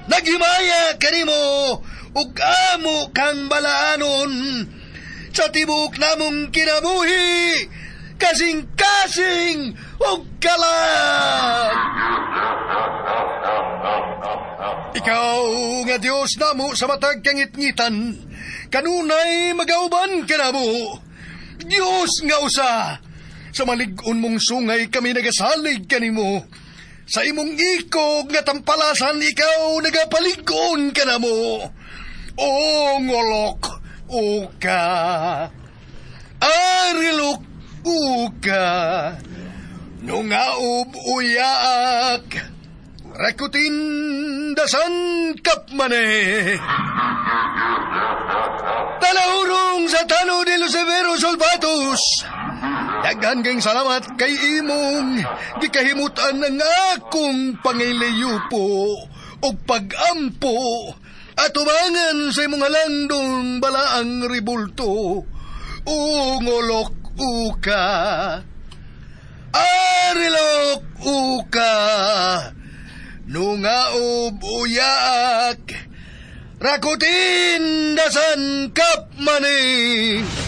Nagimaya kanimo ug amo kang balaanon sa tibok namong kinabuhi kasing-kasing ug kalag. Ikaw nga Dios namo sa matag kangit-ngitan, kanunay magauban ka namo. Dios nga usa, sa malig-on mong sungay kami nagasalig kanimo. Sa imong ikog nga tampalasan ikaw nagapalig-on ka namo. O ngolok, uka, arilok, uka, nungaob uyaak, rakutin dasan kapmane. Talahurong sa Tano de los Severos Olvatos, daghan kang salamat kay imong gikahimutan ng akong pangilayupo o pagampo at umangan sa imong halandong balaang ribulto. Ungolok uka, arilok uka, nungaob uyak, rakutin dasan kapmani.